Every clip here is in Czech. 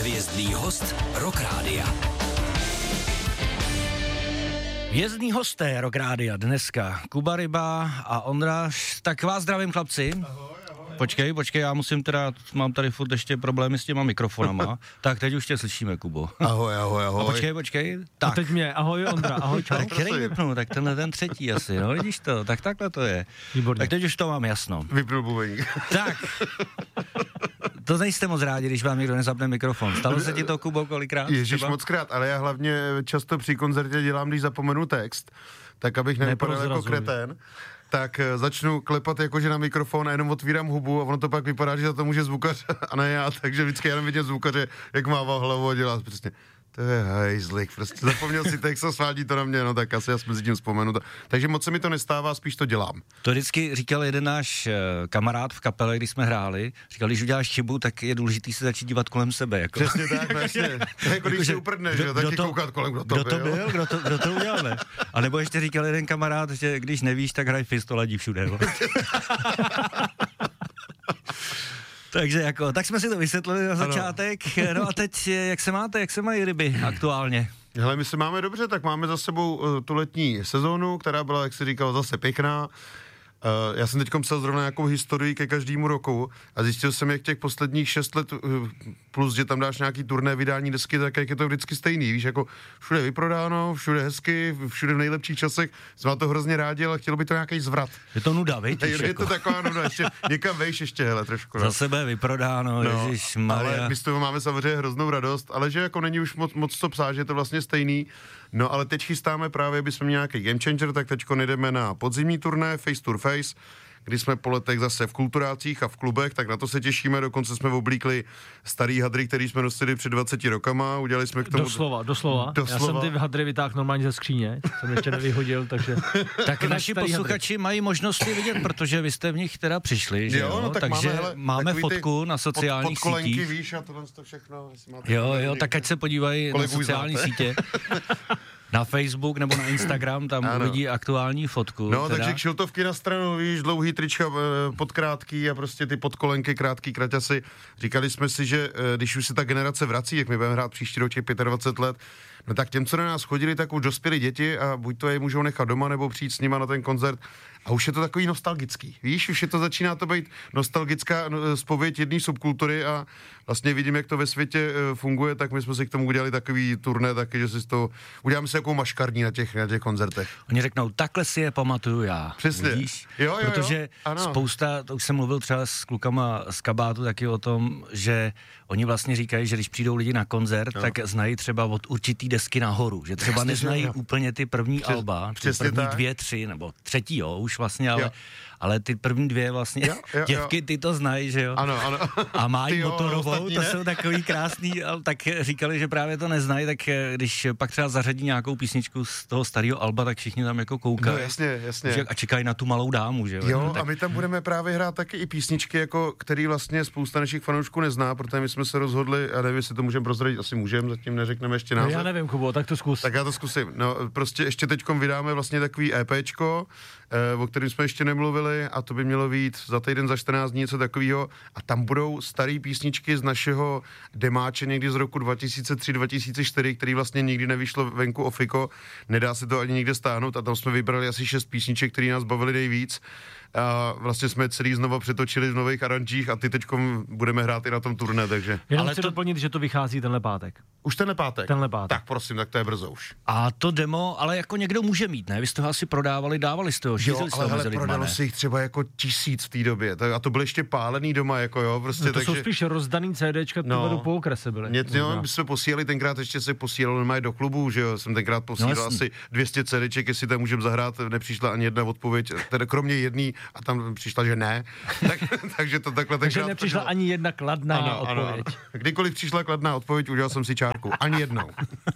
Hvězdný host Rock Rádia. Hvězdný hosté Rock Rádia dneska Kuba Ryba a Ondra. Tak vás zdravím, chlapci. Ahoj. Počkej, já mám tady furt ještě problémy s těma mikrofonama. Tak teď už tě slyšíme, Kubo. Ahoj. A počkej. Tak. A teď mě, ahoj Ondra, ahoj, čau. Tak který vypnu, tak tenhle ten třetí asi, no vidíš to, tak takhle to je. Výborně. Tak teď už to mám jasno. Vypnul bubeník. Tak. To nejste moc rádi, když vám někdo nezapne mikrofon. Stalo se ti to, Kubo, kolikrát? Ježíš, mockrát, ale já hlavně často při koncertě dělám, když zapomenu text, tak abych nevypadal jako kretén, tak začnu klepat jakože na mikrofon a jenom otvírám hubu a ono to pak vypadá, že za to může zvukař a ne já, takže vždycky jenom vidím zvukaře, jak mává hlavu a dělá prostě. To je hejzlik, prostě zapomněl si text a svádí to na mě, no tak asi já mezi tím vzpomenu. Takže moc se mi to nestává, spíš to dělám. To vždycky říkal jeden náš kamarád v kapele, když jsme hráli, říkal, když uděláš chybu, tak je důležitý se začít dívat kolem sebe. Jako. Přesně tak, vlastně. Jako když si uprdneš, že taky koukat kolem, kdo to byl. Kdo to udělal, ne? A nebo ještě říkal jeden kamarád, že když nevíš, tak hraj fist, to ladí všude. Takže jako, tak jsme si to vysvětlili na začátek, no a teď, jak se máte, jak se mají ryby aktuálně? Hele, my se máme dobře, tak máme za sebou tu letní sezónu, která byla, jak se říkalo, zase pěkná. Já jsem teďkom psal zrovna nějakou historii ke každému roku a zjistil jsem, jak těch posledních 6 let, plus, že tam dáš nějaký turné vydání desky, tak jak je to vždycky stejný, víš, jako všude vyprodáno, všude hezky, všude v nejlepších časech, jsme to hrozně rádi, ale chtělo by to nějaký zvrat. Je to nuda, viď? Je to taková nuda, ještě někam vejš ještě, hele, trošku. Za sebe vyprodáno, ježišmarja. Ale my z toho máme samozřejmě hroznou radost, ale že jako není už moc co psát, že je to vlastně stejný. No ale teď chystáme právě, bychom měli nějaký game changer, tak teďko jdeme na podzimní turné Face to Face, kdy jsme po letech zase v kulturácích a v klubech, tak na to se těšíme, dokonce jsme oblíkli starý hadry, který jsme nosili před 20 rokama, udělali jsme k tomu... Doslova. Já jsem ty hadry vytáhl normálně ze skříně, jsem ještě nevyhodil, takže... Tak naši posluchači mají možnost je vidět, protože vy jste v nich teda přišli, že jo? No, tak takže máme fotku na sociálních sítích. Víš, a tohle to všechno. Jo, tak ať se podívají na sociální sítě. Na Facebook nebo na Instagram, tam uvidí aktuální fotku. No, teda. Takže kšiltovky na stranu, víš, dlouhý trička podkrátký a prostě ty podkolenky, krátký kraťasy. Říkali jsme si, že když už se ta generace vrací, jak my budeme hrát příští rok 25 let, no tak těm, co na nás chodili, tak už dospěli děti a buď to je můžou nechat doma, nebo přijít s nima na ten koncert. A už je to takový nostalgický. Víš, už je to začíná to být nostalgická zpověď jedné subkultury a vlastně vidím, jak to ve světě funguje, tak my jsme si k tomu udělali takový turné, taky, že si z toho uděláme si jako maškarní na těch koncertech. Oni řeknou, takhle si je pamatuju já. Přesně. Vidíš? Jo, protože spousta, to už jsem mluvil třeba s klukama z kabátu taky o tom, že oni vlastně říkají, že když přijdou lidi na koncert, tak znají třeba od určitý desky nahoru, že třeba neznají úplně ty první alba, ty první 2, 3 nebo třetí, už vlastně, ale ty první 2 vlastně, děvky ty to znají, že jo? Ano. A mají motorovou, to jsou takový krásný, ale tak říkali, že právě to neznají, tak když pak třeba zařadí nějakou písničku z toho starého alba, tak všichni tam jako koukají. No jasně. A čekají na tu malou dámu, že jo? Jo, tak... a my tam budeme právě hrát taky i písničky, jako, který vlastně spousta našich fanoušků nezná, protože my jsme se rozhodli, a nevím, jestli to můžeme prozradit, asi můžeme, zatím neřekneme ještě název. No, já nevím, Kubo, tak to zkus. Tak já to zkusím. No, prostě ještě teďkom vydáme vlastně takový EPčko, o kterém jsme ještě nemluvili, a to by mělo být za týden, za 14 dní, něco takového. A tam budou staré písničky z našeho demáče někdy z roku 2003-2004, který vlastně nikdy nevyšlo venku ofiko. Nedá se to ani nikde stáhnout a tam jsme vybrali asi 6 písniček, které nás bavily nejvíc. A vlastně jsme celý znova přetočili v nových aranžích a ty teďkom budeme hrát i na tom turné, takže... Jenom chci doplnit, že to vychází tenhle pátek. Už tenhle pátek? Tenhle pátek. Tak prosím, tak to je brzo už. A to demo, ale jako někdo může mít, ne? Vy jste ho asi prodávali, dávali jste ho, šířili jste ho mezi lidma, prodalo se jich třeba jako 1000 v té době, a to byly ještě pálený doma, jako jo, prostě. No to jsou spíš rozdaný CDčka, do po okrese byly. My jsme posílali tenkrát, ještě se posílalo normálně do klubu, že jo, jsem tenkrát posílal asi 200 CDček, jestli tam můžeme zahrát, nepřišla ani jedna odpověď, teda kromě jedný, a tam přišla, že ne, takže to takhle takže nepřišla ani jedna kladná odpověď. Ano. Kdykoliv přišla kladná odpověď, udělal jsem si čárku, ani jednou.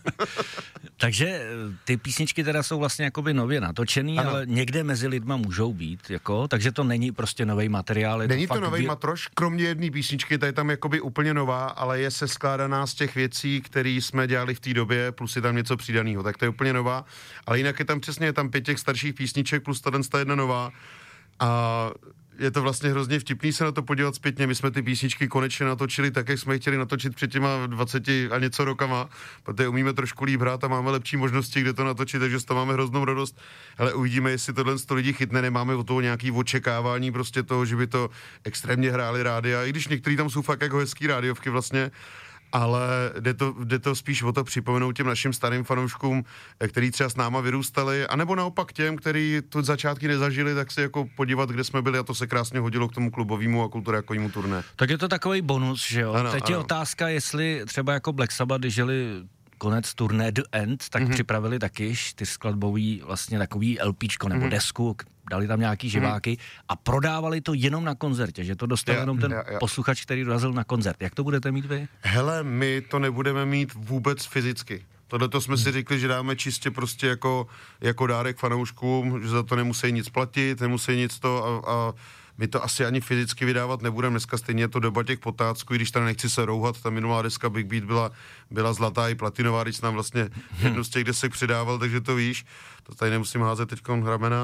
Takže ty písničky teda jsou vlastně jakoby nově natočený, ale někde mezi lidma můžou být, jako, takže to není prostě nový materiál. Není to nový matroš, kromě jedné písničky, ta je tam jakoby úplně nová, ale je seskládaná z těch věcí, které jsme dělali v té době, plus je tam něco přidaného, tak to je úplně nová, ale jinak je tam přesně 5 těch starších písniček plus ta jedna nová. A je to vlastně hrozně vtipný se na to podívat zpětně. My jsme ty písničky konečně natočili tak, jak jsme je chtěli natočit před těma 20 a něco rokama, protože umíme trošku líp hrát a máme lepší možnosti, kde to natočit, takže z toho máme hroznou radost. Ale uvidíme, jestli tohle lidi chytne, nemáme od toho nějaký očekávání prostě toho, že by to extrémně hráli rádia, i když některý tam jsou fakt jako hezký rádiovky vlastně. Ale jde to spíš o to připomenout těm našim starým fanouškům, který třeba s náma vyrůstali, anebo naopak těm, který tu začátky nezažili, tak si jako podívat, kde jsme byli, a to se krásně hodilo k tomu klubovému a kulturákovému turné. Tak je to takový bonus, že jo? Ano, teď je otázka, jestli třeba jako Black Sabbath, když žili konec turné The End, tak připravili taky 4skladbový vlastně takový LPčko nebo desku, dali tam nějaký živáky a prodávali to jenom na koncertě, že to dostal jenom ten posluchač, který dorazil na koncert. Jak to budete mít vy? Hele, my to nebudeme mít vůbec fyzicky. Tohleto jsme si řekli, že dáme čistě prostě jako dárek fanouškům, že za to nemusí nic platit, nemusí nic to a my to asi ani fyzicky vydávat nebudeme. Dneska stejně je to doba těch potácků, i když tady nechci se rouhat, ta minulá deska Big Beat byla zlatá i platinová, když nám vlastně jednu z těch desek přidával, takže to víš, to tady nemusím házet teďkon ramena,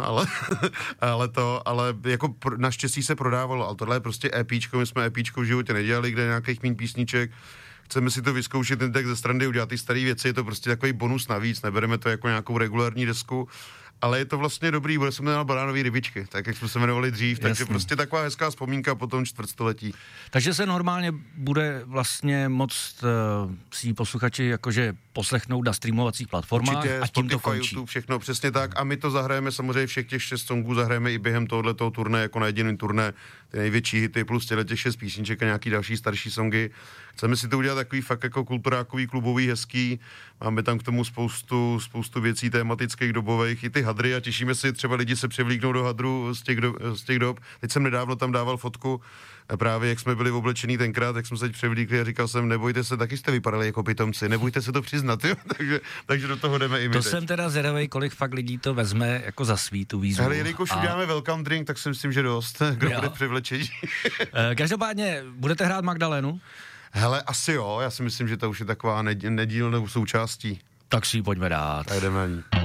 ale jako naštěstí se prodávalo, ale tohle je prostě EPčko, my jsme EPčko v životě nedělali, kde nějakých míň písniček, chceme si to vyzkoušet ten text ze strany, udělat ty staré věci, je to prostě takový bonus navíc, nebereme to jako nějakou regulární desku, ale je to vlastně dobrý, bude se jmenovat Banánový rybičky, tak jak jsme se jmenovali dřív, takže prostě taková hezká vzpomínka po tom čtvrtstoletí. Takže se normálně bude vlastně moct si posluchači jakože poslechnout na streamovacích platformách. Určitě, a tím to končí. YouTube, všechno přesně tak a my to zahrajeme samozřejmě všech těch 6 songů, zahrajeme i během tohoto turné jako na jediném turné, ty největší hity plus těch 6 písniček a nějaký další starší songy. Chceme si to udělat takový fakt jako kulturákový, klubový, hezký. Máme tam k tomu spoustu věcí tematických, dobových, i ty hadry a těšíme se, třeba lidi se převlíknou do hadru z těch dob. Teď jsem nedávno tam dával fotku, právě jak jsme byli oblečení tenkrát, jak jsme se teď převlíkli a říkal jsem, nebojte se, taky jste vypadali jako pitomci, nebojte se to přiznat, jo? takže do toho jdeme i my. To teď. Jsem teda zvědavej, kolik fakt lidí to vezme jako za svý tu výzvu. Ale jelikož uděláme welcome drink, tak si myslím, že dost, kdo bude převlečení. Každopádně, budete hrát Magdalénu? Hele, asi jo, já si myslím, že to už je taková nedílnou součástí. Tak si ji pojďme dát. A jdeme na ní.